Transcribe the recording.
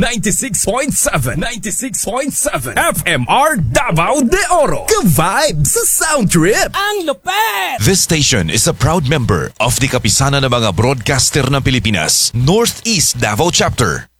96.7 FMR Davao de Oro. Ka-vibe sa sound trip. Ang lupet! This station is a proud member of the Kapisanan ng mga Broadcaster ng Pilipinas, Northeast Davao Chapter.